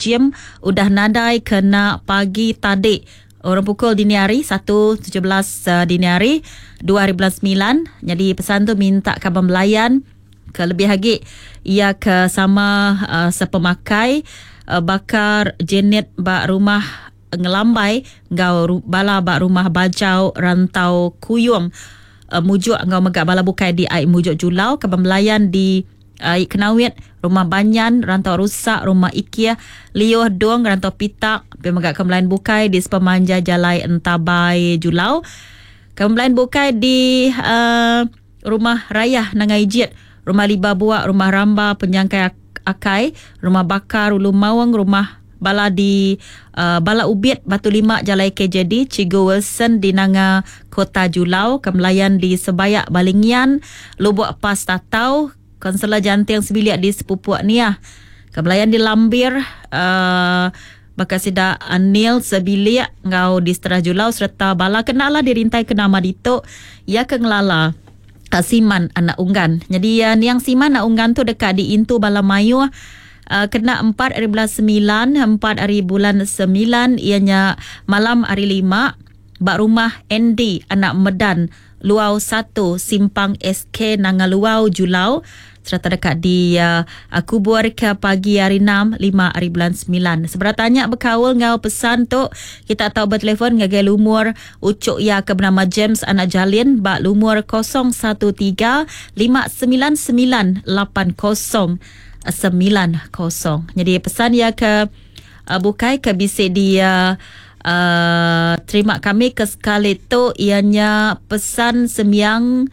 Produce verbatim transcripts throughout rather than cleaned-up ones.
jam udah nadai kena pagi tadi. Orang pukul dini hari satu tujuh belas uh, dini hari dua hari bulan sembilan. Jadi pesan tu minta kabar melayan ke lebih lagi ia ke sama uh, sepemakai uh, bakar jenet bak rumah ngelambai ngau bala bak rumah bajau rantau kuyung uh, mujuk ngau megak bala bukai di ai mujuk julau kabar melayan di ai Kenawit, rumah Banyan rantau rusak, rumah Ikia Liuh Dong rantau Pitak pemegak kemelayan bukai di Sepemanja Jalai Entabai Julau. Kemelayan bukai di uh, rumah Rayah Nangai Jit, rumah Liba Buak, rumah Ramba Penyangkai Akai, rumah Bakar Ulu Mawang, rumah Bala di uh, Bala Ubit Batu Lima Jalai K J D, Cigo Wilson di Nanga Kota Julau, Kemelayan di Sebayak Balingian, Lubuk Pas Tatau, Konsular Janting Sebiliak di Sepupuak Niah, Kemelayan di Lambir, uh, Bakasida Anil Sebiliak ngau di Seterah Julau, serta bala kenala dirintai kena Madito ia ke ngelala uh, Siman anak unggan. Jadi uh, niang Siman anak unggan tu dekat di Intu Bala Mayu, uh, kena empat hari bulan sembilan, empat hari bulan sembilan, ianya malam hari lima, bak rumah Andy anak Medan Luau satu Simpang S K Nangaluau Julau, serta dekat di uh, kubur ke pagi hari enam, lima hari bulan sembilan. Seberapa tanya berkawal ngau pesan tu kita tahu bertelefon ngagai lumur ucuk ya ke bernama James anak Jalin bak lumur kosong satu tiga lima sembilan sembilan lapan kosong sembilan kosong. Jadi pesan ya ke uh, bukai ke bisik dia uh, terima kami ke sekali tu ianya pesan semiang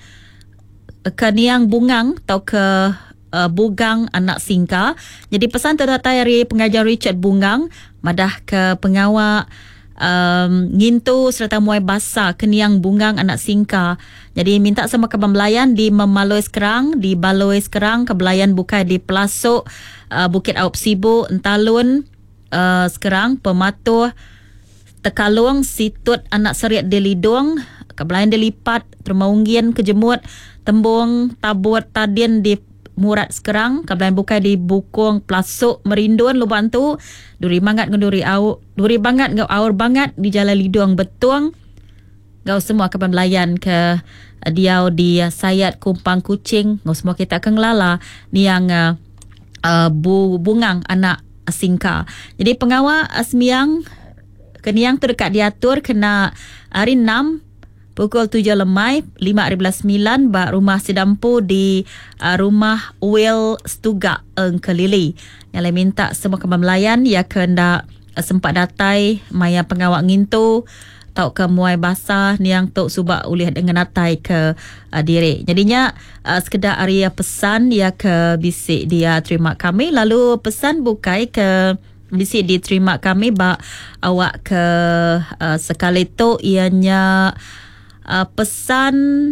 ke niang bungang atau ke uh, bugang anak singka. Jadi pesan terdatai dari pengajar Richard Bungang madah ke pengawal um, ngintu serta muai basa ke niang bungang anak singka. Jadi minta sama kabar melayan di Memaloi Sekerang, di Baloi Sekerang, kebelayan bukai di Pelasuk, uh, Bukit Aup Sibu, Entalun, uh, Sekerang, Pematuh, Tekalung, Situt anak Seriat Delidong, kebelayan Delipat, Termaunggian, Kejemut, Tembung, Tabut, Tadin di Murat Sekerang, kebelayan bukai di Bukung, Pelasuk, Merindun, Lubang tu, Duri Bangat ngau Duri Au, Duri Bangat ngau Aur Bangat di Jalan Lidong Betuang. Ngau semua kabar melayan ke Diau di Sayat Kumpang Kucing, ngau semua kita akan ngelala ni yang uh, uh, bu, bungang anak singka. Jadi pengawal Asmiang keniang tu dekat diatur kena hari enam pukul tujuh lemai, lima hari bulan sembilan, bak rumah Sidampu di uh, rumah Will Stuga Eng Kelili. Yang lain minta semua kabar melayan ya kena uh, sempat datai maya pengawak ngintu tau ke muai basah niang tok subak ulih dengan natai ke uh, diri. Jadinya uh, sekedar area pesan ya ke bisik dia terima kami, lalu pesan bukai ke bisik diterima kami bak awak ke uh, sekali tu ianya Uh, pesan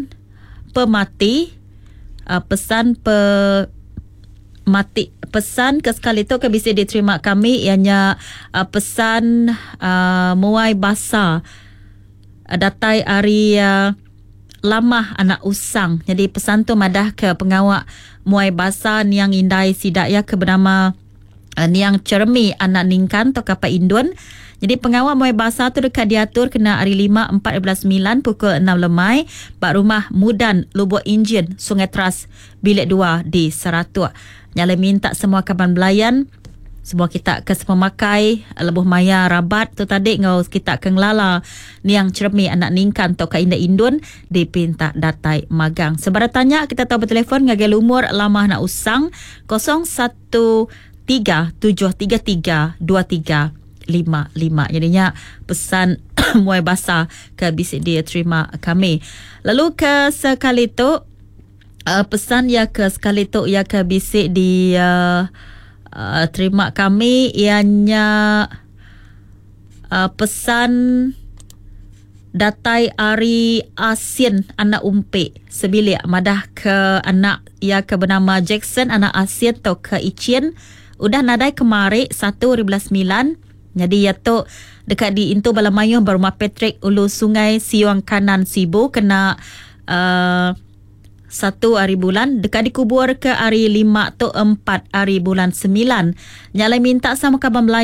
pemati, uh, pesan pemati, pesan ke sekali tu ke bisa diterima kami ianya uh, pesan uh, muai basa uh, datai hari uh, lamah anak usang. Jadi pesan tu madah ke pengawak muai basa niang indai sidak ya ke bernama uh, niang cermi anak ningkan atau kapa indun. Jadi pengawal muai basa tu dekat diatur kena hari lima, empat belas sembilan pukul enam lemai, bak rumah Mudan, Lubuk Injin, Sungai Teras, bilik dua di Seratuk. Nyala minta semua kaban belayan, semua kita ke sepemakai, lebuh maya rabat tu tadi ngau kita ke ngelala niang cermi anak ningkan atau ka indah indun di pinta datai magang. Sebarang tanya kita tahu bertelefon ngagai lumur lamah nak usang kosong satu tiga tujuh tiga tiga dua tiga lima lima. Jadinya pesan muai basa ke bisik dia terima kami. Lalu ke sekali tu uh, pesan ya ke sekali tu ya ke bisik di uh, uh, terima kami ianya uh, pesan datai ari asin anak umpe sebilik madah ke anak ya ke bernama Jackson anak asin atau ke Icin udah nadai kemari satu hari bulan sembilan. Jadi ya tu dekat di Intu Balamayuh berumah Patrick Ulu Sungai Siwang Kanan Sibu kena uh, satu hari bulan dekat dikubur ke hari lima tu empat hari bulan sembilan. Nyalai minta sama kabar Melayu